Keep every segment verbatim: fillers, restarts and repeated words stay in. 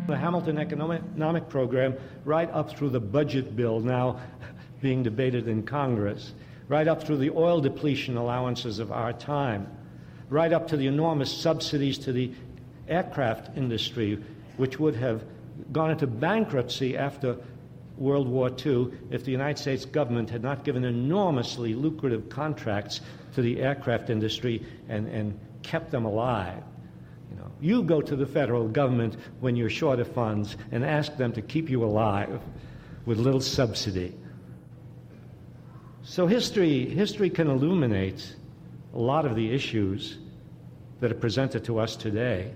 The Hamilton economic, economic program right up through the budget bill now being debated in Congress, right up through the oil depletion allowances of our time, right up to the enormous subsidies to the aircraft industry, which would have gone into bankruptcy after World War Two if the United States government had not given enormously lucrative contracts to the aircraft industry and, and kept them alive. You know, you go to the federal government when you're short of funds and ask them to keep you alive with little subsidy. So history, history can illuminate a lot of the issues that are presented to us today.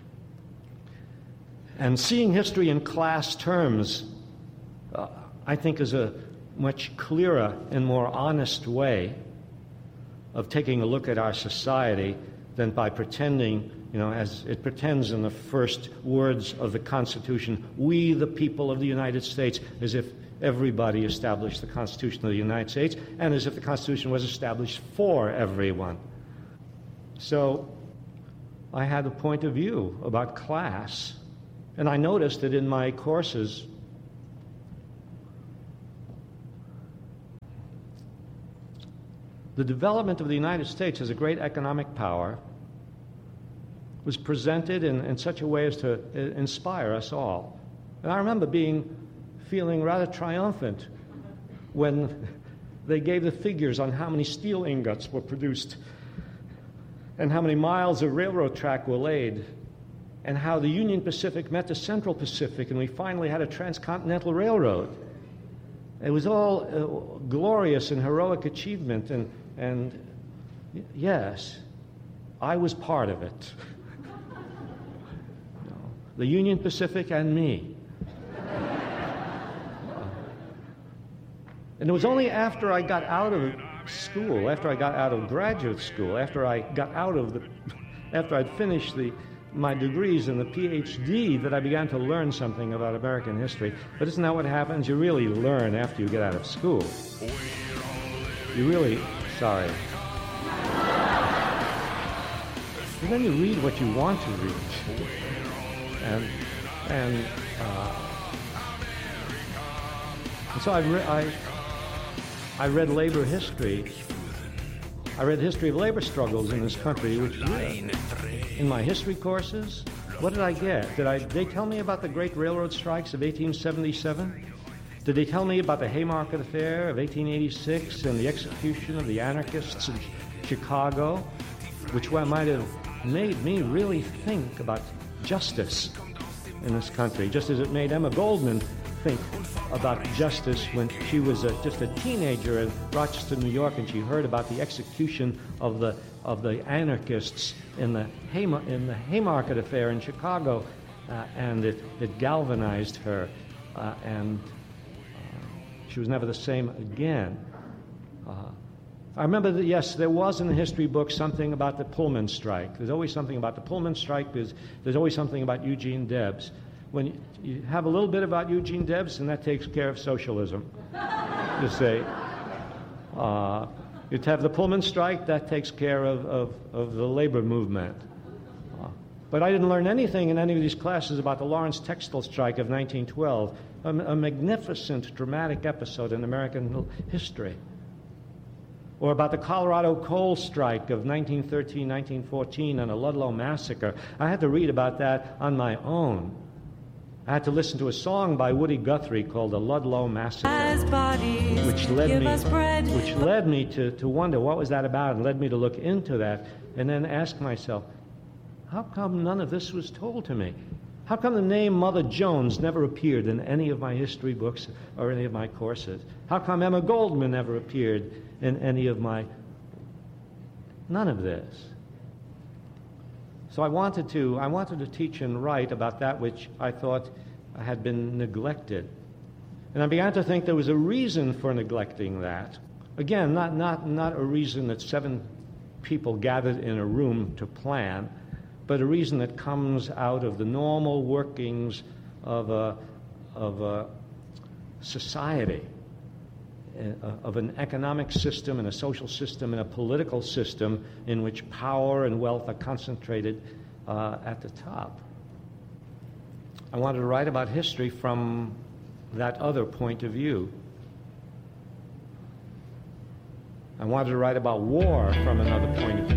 And seeing history in class terms, uh, I think, is a much clearer and more honest way of taking a look at our society than by pretending, you know, as it pretends in the first words of the Constitution, we, the people of the United States, as if everybody established the Constitution of the United States, and as if the Constitution was established for everyone. So I had a point of view about class, and I noticed that in my courses, the development of the United States as a great economic power was presented in, in such a way as to inspire us all. And I remember being feeling rather triumphant when they gave the figures on how many steel ingots were produced and how many miles of railroad track were laid and how the Union Pacific met the Central Pacific and we finally had a transcontinental railroad. It was all uh, glorious and heroic achievement, and, and yes, I was part of it. No, the Union Pacific and me. And it was only after I got out of school, after I got out of graduate school, after I got out of the, after I'd finished the, my degrees and the P H D that I began to learn something about American history. But isn't that what happens? You really learn after you get out of school. You really, sorry. And then you read what you want to read. And, and, uh, and so I, re- I I read labor history. I read the history of labor struggles in this country, which in my history courses, what did I get? Did I, did they tell me about the great railroad strikes of eighteen seventy-seven? Did they tell me about the Haymarket Affair of eighteen eighty-six and the execution of the anarchists in Chicago, which might have made me really think about justice in this country, just as it made Emma Goldman think about justice when she was a, just a teenager in Rochester, New York, and she heard about the execution of the of the anarchists in the Hayma, in the Haymarket Affair in Chicago, uh, and it, it galvanized her, uh, and uh, she was never the same again. Uh, I remember that, yes, there was in the history book something about the Pullman strike. There's always something about the Pullman strike. There's, there's always something about Eugene Debs. When you, you have a little bit about Eugene Debs, and that takes care of socialism. You say, uh, you have the Pullman strike, that takes care of, of, of the labor movement. Uh, but I didn't learn anything in any of these classes about the Lawrence Textile Strike of nineteen twelve, a, a magnificent, dramatic episode in American history. Or about the Colorado Coal Strike of nineteen thirteen, nineteen fourteen, and a Ludlow Massacre. I had to read about that on my own. I had to listen to a song by Woody Guthrie called The Ludlow Massacre, which led me, which led me to, to wonder what was that about, and led me to look into that, and then ask myself, how come none of this was told to me? How come the name Mother Jones never appeared in any of my history books or any of my courses? How come Emma Goldman never appeared in any of my... None of this. So I wanted to, I wanted to teach and write about that which I thought had been neglected. And I began to think there was a reason for neglecting that. Again, not, not, not a reason that seven people gathered in a room to plan, but a reason that comes out of the normal workings of a, of a society, of an economic system and a social system and a political system in which power and wealth are concentrated uh, at the top. I wanted to write about history from that other point of view. I wanted to write about war from another point of view.